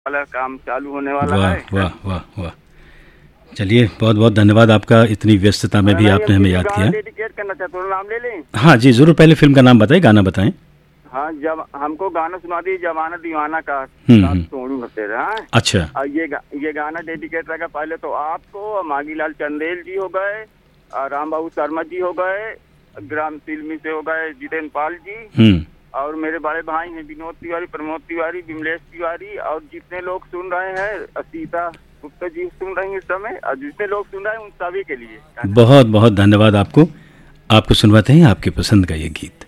वाला काम चालू होने वाला वाह है। वाह वाह वाह। चलिए, बहुत बहुत धन्यवाद आपका, इतनी व्यस्तता में भी भाई हम आपने हमें किसी याद गाना किया। डेडिकेट करना चाहते हो, नाम ले लें? हाँ जी, ज़रूर। पहले फिल्म का नाम बताएं, गाना बताएं। हाँ, जब हमको गाना सुना दी जमाना दीवाना का, साथ हम्म। सोनू तेरा। हाँ, अच्छा। और ये गाना डेडिकेट रहेगा पहले तो आपको, मांगीलाल चंदेल जी हो गए, और राम बाबू शर्मा जी हो गए, ग्राम फिल्मी से हो गए जितेंद्र पाल जी, हम्म। और मेरे बड़े भाई हैं विनोद तिवारी, प्रमोद तिवारी, विमलेश तिवारी, और जितने लोग सुन रहे हैं, सीता गुप्ता जी सुन रहे हैं इस समय, और जितने लोग सुन रहे हैं उन सभी के लिए गाना। बहुत बहुत धन्यवाद आपको। आपको सुनवाते हैं आपकी पसंद का ये गीत।